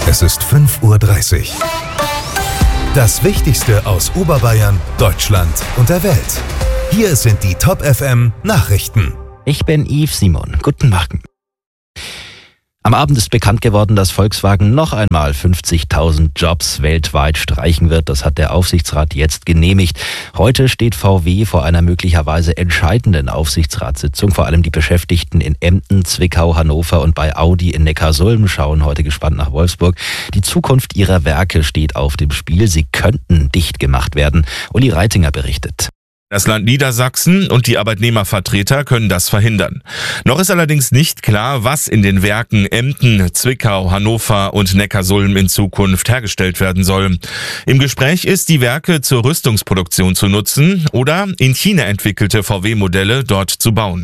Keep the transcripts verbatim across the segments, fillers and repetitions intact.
Es ist fünf Uhr dreißig. Das Wichtigste aus Oberbayern, Deutschland und der Welt. Hier sind die Top F M Nachrichten. Ich bin Yves Simon. Guten Morgen. Am Abend ist bekannt geworden, dass Volkswagen noch einmal fünfzigtausend Jobs weltweit streichen wird. Das hat der Aufsichtsrat jetzt genehmigt. Heute steht V W vor einer möglicherweise entscheidenden Aufsichtsratssitzung. Vor allem die Beschäftigten in Emden, Zwickau, Hannover und bei Audi in Neckarsulm schauen heute gespannt nach Wolfsburg. Die Zukunft ihrer Werke steht auf dem Spiel. Sie könnten dicht gemacht werden. Uli Reitinger berichtet. Das Land Niedersachsen und die Arbeitnehmervertreter können das verhindern. Noch ist allerdings nicht klar, was in den Werken Emden, Zwickau, Hannover und Neckarsulm in Zukunft hergestellt werden soll. Im Gespräch ist, die Werke zur Rüstungsproduktion zu nutzen oder in China entwickelte V W-Modelle dort zu bauen.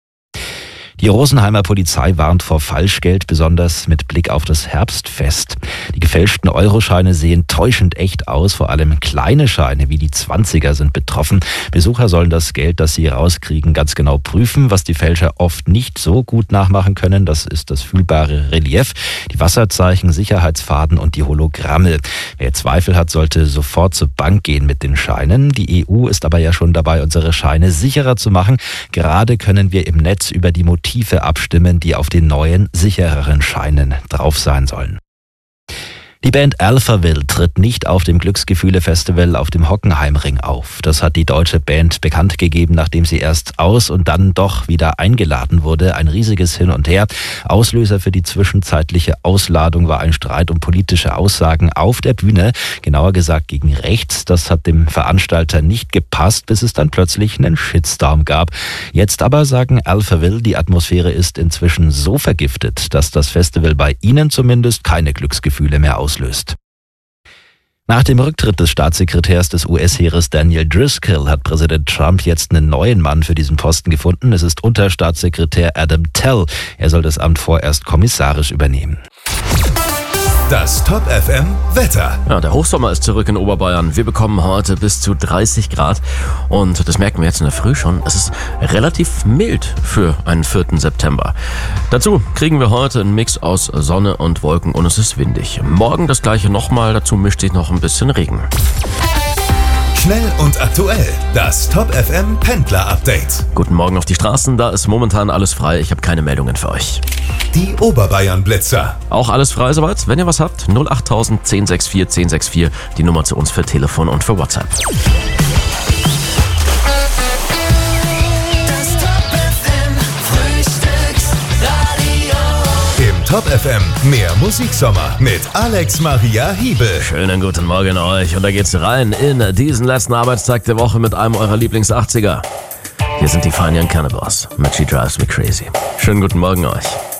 Die Rosenheimer Polizei warnt vor Falschgeld, besonders mit Blick auf das Herbstfest. Die gefälschten Euroscheine sehen täuschend echt aus, vor allem kleine Scheine wie die Zwanziger sind betroffen. Besucher sollen das Geld, das sie rauskriegen, ganz genau prüfen. Was die Fälscher oft nicht so gut nachmachen können, das ist das fühlbare Relief, die Wasserzeichen, Sicherheitsfaden und die Hologramme. Wer Zweifel hat, sollte sofort zur Bank gehen mit den Scheinen. Die E U ist aber ja schon dabei, unsere Scheine sicherer zu machen. Gerade können wir im Netz über die Motive abstimmen, die auf den neuen, sichereren Scheinen drauf sein sollen. Die Band Alphaville tritt nicht auf dem Glücksgefühle-Festival auf dem Hockenheimring auf. Das hat die deutsche Band bekannt gegeben, nachdem sie erst aus und dann doch wieder eingeladen wurde. Ein riesiges Hin und Her. Auslöser für die zwischenzeitliche Ausladung war ein Streit um politische Aussagen auf der Bühne. Genauer gesagt gegen rechts. Das hat dem Veranstalter nicht gepasst, bis es dann plötzlich einen Shitstorm gab. Jetzt aber sagen Alphaville, die Atmosphäre ist inzwischen so vergiftet, dass das Festival bei ihnen zumindest keine Glücksgefühle mehr auslöst. Löst. Nach dem Rücktritt des Staatssekretärs des U S-Heeres Daniel Driscoll hat Präsident Trump jetzt einen neuen Mann für diesen Posten gefunden. Es ist Unterstaatssekretär Adam Tell. Er soll das Amt vorerst kommissarisch übernehmen. Das Top F M Wetter. Ja, der Hochsommer ist zurück in Oberbayern. Wir bekommen heute bis zu dreißig Grad und das merken wir jetzt in der Früh schon. Es ist relativ mild für einen vierten September. Dazu kriegen wir heute einen Mix aus Sonne und Wolken und es ist windig. Morgen das gleiche nochmal, dazu mischt sich noch ein bisschen Regen. Schnell und aktuell, das Top F M Pendler Update. Guten Morgen auf die Straßen, da ist momentan alles frei. Ich habe keine Meldungen für euch. Die Oberbayern Blitzer. Auch alles frei soweit? Wenn ihr was habt, null acht tausend, zehn sechs vier, zehn sechs vier, die Nummer zu uns für Telefon und für WhatsApp. Das Top F M Frühstücksradio. Im Top F M mehr Musiksommer mit Alex Maria Hiebel. Schönen guten Morgen euch und da geht's rein in diesen letzten Arbeitstag der Woche mit einem eurer Lieblings-achtziger. Hier sind die Fine Young Cannibals mit She Drives Me Crazy. Schönen guten Morgen euch.